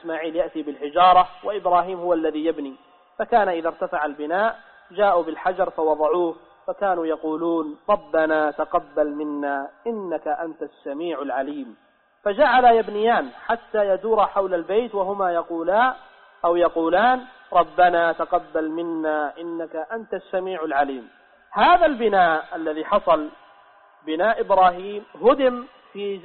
إسماعيل يأتي بالحجارة وإبراهيم هو الذي يبني، فكان إذا ارتفع البناء جاءوا بالحجر فوضعوه، فكانوا يقولون ربنا تقبل منا إنك أنت السميع العليم، فجعل يبنيان حتى يدور حول البيت وهما يقولان ربنا تقبل منا إنك أنت السميع العليم. هذا البناء الذي حصل بناء إبراهيم هدم في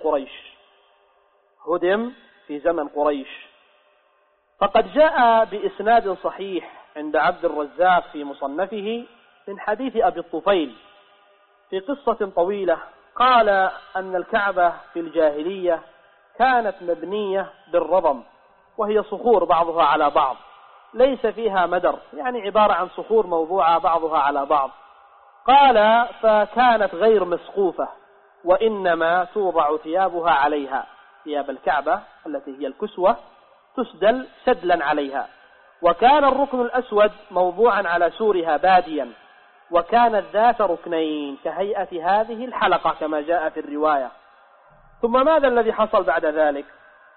زمن قريش، فقد جاء بإسناد صحيح عند عبد الرزاق في مصنفه من حديث أبي الطفيل في قصة طويلة، قال أن الكعبة في الجاهلية كانت مبنية بالرضم، وهي صخور بعضها على بعض ليس فيها مدر، يعني عبارة عن صخور موضوعة بعضها على بعض. قال فكانت غير مسقوفة، وإنما توضع ثيابها عليها، ثياب الكعبة التي هي الكسوة تسدل سدلا عليها، وكان الركن الأسود موضوعا على سورها باديا، وكانت ذات ركنين كهيئة هذه الحلقة كما جاء في الرواية. ثم ماذا الذي حصل بعد ذلك؟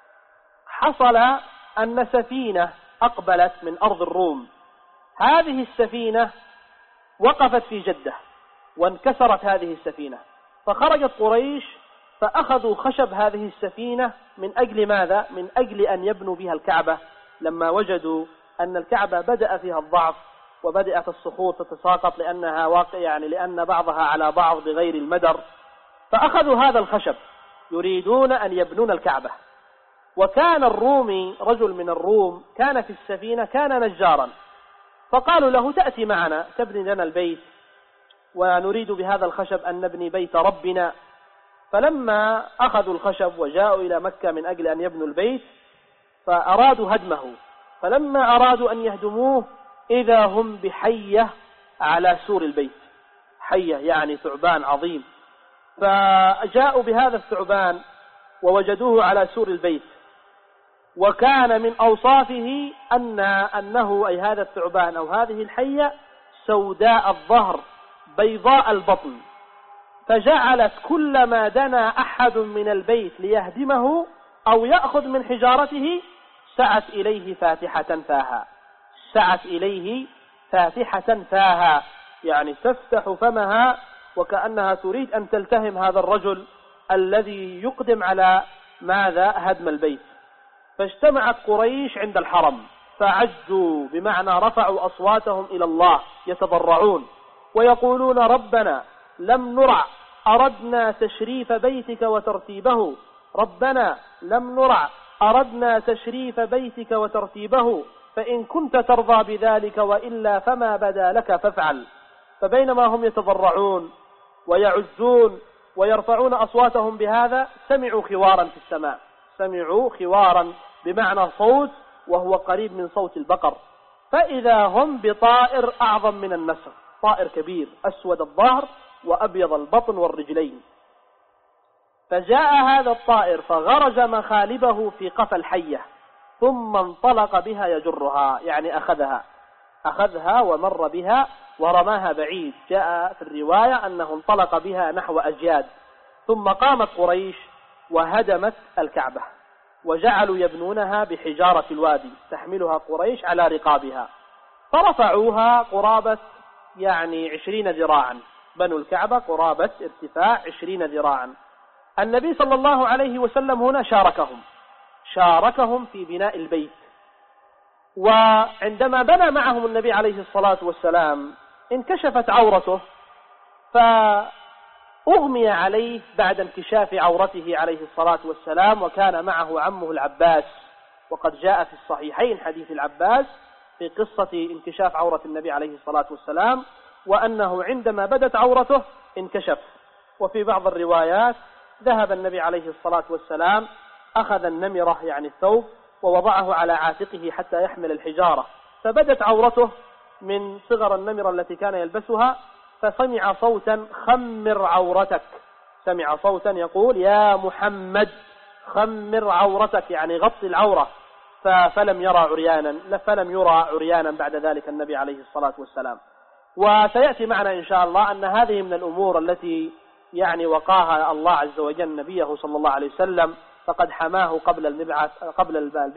حصل أن سفينة أقبلت من أرض الروم، هذه السفينة وقفت في جدة وانكسرت هذه السفينة، فخرجت قريش فأخذوا خشب هذه السفينة من أجل ماذا؟ من أجل أن يبنوا بها الكعبة، لما وجدوا أن الكعبة بدأ فيها الضعف وبدأت الصخور تتساقط لأن بعضها على بعض بغير المدر، فأخذوا هذا الخشب يريدون أن يبنون الكعبة. وكان الرومي رجل من الروم كان في السفينة كان نجارا، فقالوا له تأتي معنا تبني لنا البيت ونريد بهذا الخشب أن نبني بيت ربنا. فلما أخذوا الخشب وجاءوا إلى مكة من أجل أن يبنوا البيت فأرادوا هدمه، فلما أرادوا أن يهدموه إذا هم بحية على سور البيت، حية يعني ثعبان عظيم، فجاءوا بهذا الثعبان ووجدوه على سور البيت، وكان من أوصافه أنه أي هذا الثعبان أو هذه الحية سوداء الظهر بيضاء البطن، فجعلت كلما دنا أحد من البيت ليهدمه أو يأخذ من حجارته سعت إليه فاتحة فاها، يعني تفتح فمها وكأنها تريد أن تلتهم هذا الرجل الذي يقدم على ماذا؟ هدم البيت. فاجتمعت قريش عند الحرم فعجوا، بمعنى رفعوا أصواتهم إلى الله يتضرعون ويقولون ربنا لم نرع أردنا تشريف بيتك وترتيبه، ربنا لم نرع أردنا تشريف بيتك وترتيبه، فإن كنت ترضى بذلك وإلا فما بدا لك فافعل. فبينما هم يتضرعون ويعزون ويرفعون أصواتهم بهذا سمعوا خوارا في السماء، سمعوا خوارا بمعنى صوت وهو قريب من صوت البقر، فإذا هم بطائر أعظم من النسر، طائر كبير أسود الظهر وأبيض البطن والرجلين. فجاء هذا الطائر فغرج مخالبه في قفا الحية ثم انطلق بها يجرها، يعني أخذها ومر بها ورماها بعيد، جاء في الرواية أنه انطلق بها نحو أجياد. ثم قامت قريش وهدمت الكعبة وجعلوا يبنونها بحجارة الوادي، تحملها قريش على رقابها، فرفعوها قرابة 20 ذراعا، بنوا الكعبة قرابة ارتفاع 20 ذراعا. النبي صلى الله عليه وسلم هنا شاركهم في بناء البيت، وعندما بنى معهم النبي عليه الصلاة والسلام انكشفت عورته، فأغمي عليه بعد انكشاف عورته عليه الصلاة والسلام، وكان معه عمه العباس، وقد جاء في الصحيحين حديث العباس في قصة انكشاف عورة النبي عليه الصلاة والسلام، وأنه عندما بدت عورته انكشف. وفي بعض الروايات ذهب النبي عليه الصلاة والسلام أخذ النمرة يعني الثوب ووضعه على عاتقه حتى يحمل الحجارة، فبدت عورته من صغر النمرة التي كان يلبسها، فسمع صوتا خمر عورتك، سمع صوتا يقول يا محمد خمر عورتك، يعني غطي العورة، فلم يرى عريانا بعد ذلك النبي عليه الصلاة والسلام. وسيأتي معنا إن شاء الله أن هذه من الأمور التي وقاها الله عز وجل نبيه صلى الله عليه وسلم، فقد حماه قبل البعث